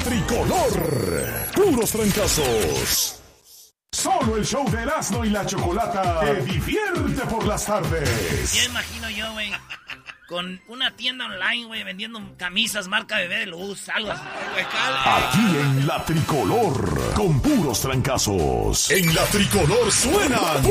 Tricolor. Puros trancazos. Solo el show de Erasmo y la Chocolata te divierte por las tardes. Ya imagino yo, güey, con una tienda online, güey, vendiendo camisas marca Bebé de Luz, algo así. Aquí en la Tricolor, con puros trancazos. En la Tricolor suenan